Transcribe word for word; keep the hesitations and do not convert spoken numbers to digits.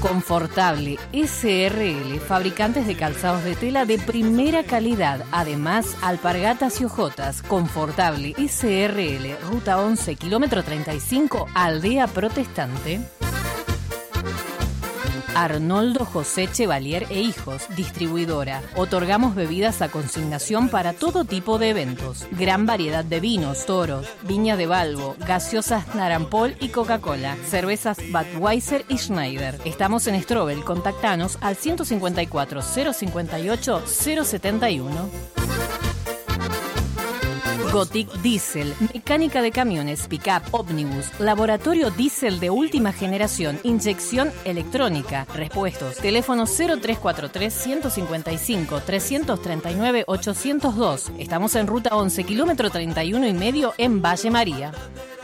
Confortable S R L, fabricantes de calzados de tela de primera calidad. Además, alpargatas y hojotas. Confortable S R L, ruta once, kilómetro treinta y cinco, Aldea Protestante. Arnoldo José Chevalier e Hijos, distribuidora. Otorgamos bebidas a consignación para todo tipo de eventos. Gran variedad de vinos, toros, viña de Balbo, gaseosas Narampol y Coca-Cola, cervezas Budweiser y Schneider. Estamos en Strobel, contactanos al ciento cincuenta y cuatro, cero cincuenta y ocho, cero setenta y uno. Gotic Diesel, mecánica de camiones, pick-up, ómnibus, laboratorio diésel de última generación, inyección electrónica, repuestos. Teléfono cero tres cuatro tres, ciento cincuenta y cinco, trescientos treinta y nueve, ochocientos dos. Estamos en ruta once, kilómetro treinta y uno y medio en Valle María.